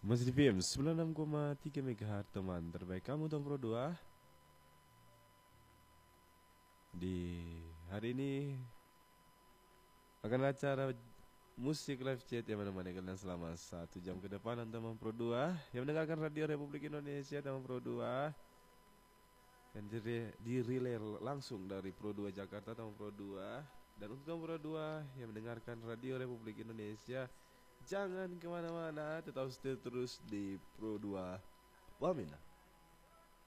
Masih di PM 96,3 MHz, teman terbaik kamu Tom Pro 2. Di hari ini akan acara musik live chat yang menemani kalian selama 1 jam ke depan, teman Pro 2 yang mendengarkan Radio Republik Indonesia, teman Pro 2, yang dirilai langsung dari Pro 2 Jakarta, teman Pro 2. Dan untuk teman Pro 2 yang mendengarkan Radio Republik Indonesia, jangan kemana-mana, tetap stay terus di Pro 2 Wamena.